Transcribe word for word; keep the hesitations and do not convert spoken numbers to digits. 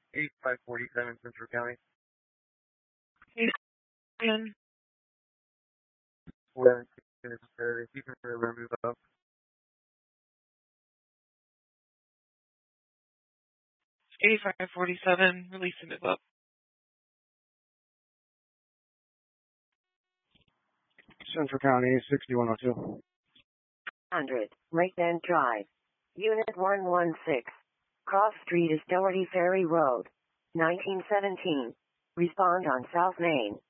eighty-five forty-seven Central County. Ian. Well, if you can remove up. eighty-five forty-seven, release and move up. Central County, sixty-one oh two. one hundred, Lake Bend Drive. Unit one one six. Cross Street is Doherty Ferry Road. nineteen seventeen. Respond on South Main.